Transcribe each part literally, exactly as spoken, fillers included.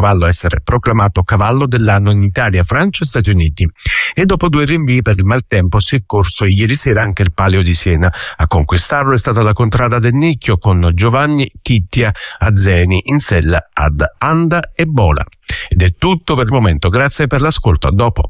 cavallo a essere proclamato cavallo dell'anno in Italia, Francia e Stati Uniti. E dopo due rinvii per il maltempo si è corso ieri sera anche il Palio di Siena. A conquistarlo è stata la Contrada del Nicchio con Giovanni Chittia Azzeni in sella ad Anda e Bola. Ed è tutto per il momento, grazie per l'ascolto, a dopo.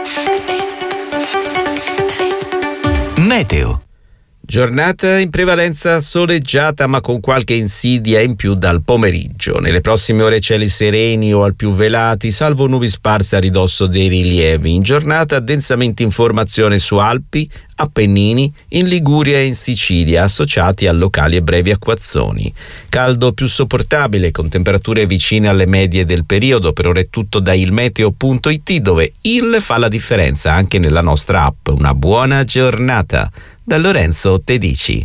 Meteo. Giornata in prevalenza soleggiata ma con qualche insidia in più dal pomeriggio. Nelle prossime ore cieli sereni o al più velati, salvo nubi sparse a ridosso dei rilievi. In giornata densamente informazione su Alpi, Appennini, in Liguria e in Sicilia, associati a locali e brevi acquazzoni. Caldo più sopportabile, con temperature vicine alle medie del periodo. Per ora è tutto da ilmeteo punto it, dove il fa la differenza anche nella nostra app. Una buona giornata da Lorenzo Tedici.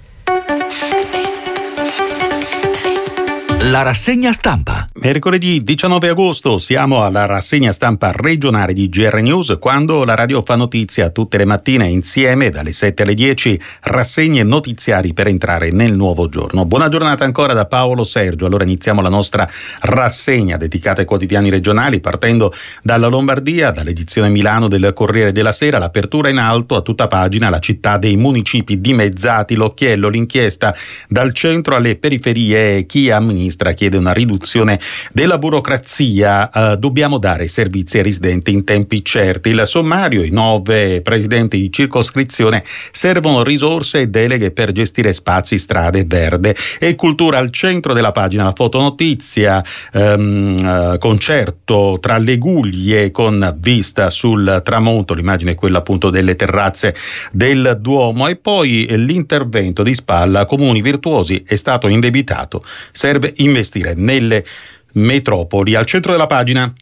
La rassegna stampa. Mercoledì diciannove agosto siamo alla rassegna stampa regionale di G R News, quando la radio fa notizia tutte le mattine insieme dalle sette alle dieci, rassegne notiziari per entrare nel nuovo giorno. Buona giornata ancora da Paolo Sergio. Allora iniziamo la nostra rassegna dedicata ai quotidiani regionali, partendo dalla Lombardia, dall'edizione Milano del Corriere della Sera. L'apertura in alto a tutta pagina, la città dei municipi dimezzati, l'occhiello, l'inchiesta dal centro alle periferie, chi amministra chiede una riduzione della burocrazia, eh, dobbiamo dare servizi ai residenti in tempi certi. Il sommario, i nove presidenti di circoscrizione, servono risorse e deleghe per gestire spazi, strade, verde e cultura. Al centro della pagina la fotonotizia, ehm, concerto tra le Guglie con vista sul tramonto, l'immagine è quella appunto delle terrazze del Duomo, e poi l'intervento di Spalla, comuni virtuosi, è stato indebitato, serve investire nelle metropoli. Al centro della pagina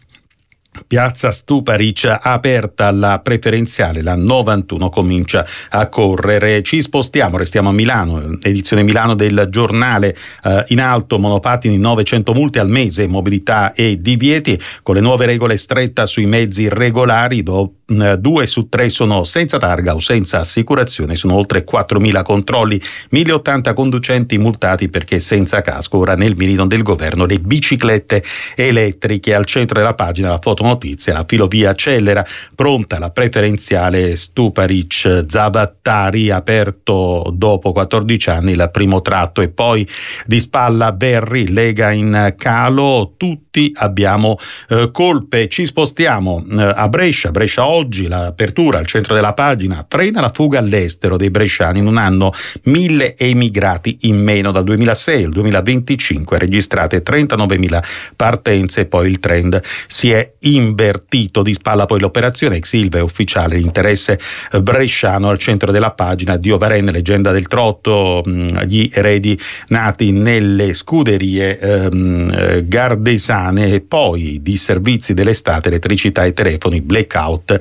Piazza Stuparic, aperta la preferenziale, la novantuno comincia a correre. Ci spostiamo, restiamo a Milano, edizione Milano del giornale, eh, in alto monopattini, novecento multe al mese, mobilità e divieti, con le nuove regole stretta sui mezzi regolari. Do, eh, due su tre sono senza targa o senza assicurazione, sono oltre quattromila controlli, mille ottanta conducenti multati perché senza casco. Ora nel mirino del governo le biciclette elettriche. Al centro della pagina la foto notizia, la filovia accelera, pronta la preferenziale Stuparic Zavattari, aperto dopo quattordici anni il primo tratto. E poi di Spalla Berri, Lega in calo, tutti abbiamo eh, colpe. Ci spostiamo eh, a Brescia, Brescia oggi, l'apertura al centro della pagina, frena la fuga all'estero dei bresciani. In un anno mille emigrati in meno, dal duemilasei al duemilaventicinque registrate trentanovemila partenze, poi il trend si è invertito. Di Spalla poi l'operazione ex Ilva è ufficiale, l'interesse bresciano. Al centro della pagina Dio Varenne, leggenda del trotto, gli eredi nati nelle scuderie ehm, gardesane. E poi di servizi dell'estate, elettricità e telefoni, blackout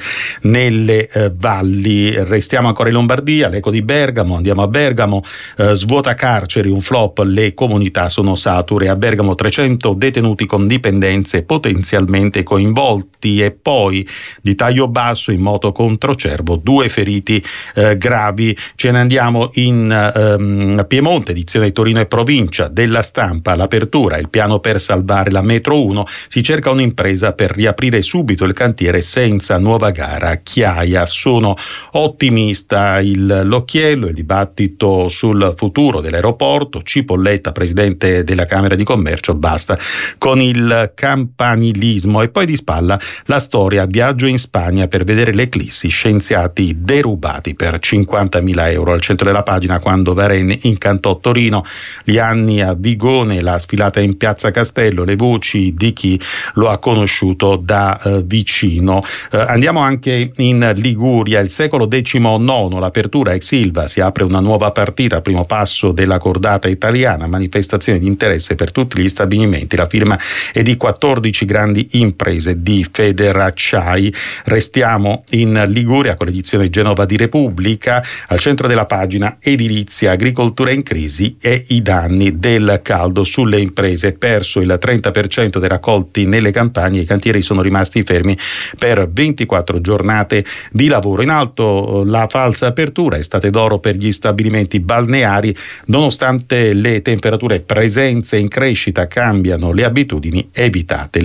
nelle eh, valli. Restiamo ancora in Lombardia, l'eco di Bergamo, andiamo a Bergamo, eh, svuota carceri, un flop, le comunità sono sature. A Bergamo trecento detenuti con dipendenze potenzialmente coinvolti. E poi di taglio basso in moto contro Cervo, due feriti eh, gravi. Ce ne andiamo in ehm, Piemonte, edizione Torino e provincia della Stampa, l'apertura, il piano per salvare la metro uno, si cerca un'impresa per riaprire subito il cantiere senza nuova gara. Chiaia, sono ottimista. Il l'occhiello, il dibattito sul futuro dell'aeroporto, Cipolletta, presidente della Camera di Commercio, basta con il campanilismo. E poi di Spalla la storia, viaggio in Spagna per vedere l'eclissi, scienziati derubati per cinquantamila euro. Al centro della pagina, quando Varenne incantò Torino, gli anni a Vigone, la sfilata in Piazza Castello, le voci di chi lo ha conosciuto da eh, vicino. Eh, andiamo anche in Liguria, il secolo diciannove, l'apertura ex Ilva, si apre una nuova partita, primo passo della cordata italiana, manifestazione di interesse per tutti gli stabilimenti. La firma è di quattordici grandi imprese di Federacciai. Restiamo in Liguria con l'edizione Genova di Repubblica. Al centro della pagina edilizia, agricoltura in crisi e i danni del caldo sulle imprese. Perso il trenta per cento dei raccolti nelle campagne, i cantieri sono rimasti fermi per ventiquattro giornate di lavoro. In alto la falsa apertura, estate d'oro per gli stabilimenti balneari, nonostante le temperature, presenze in crescita, cambiano le abitudini, evitate